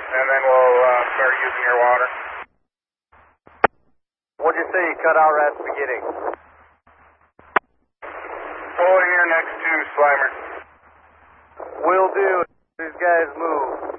and then we'll start using your water. What'd you say you cut out right at the beginning? Pull in here next to Slimer. Will do. These guys move.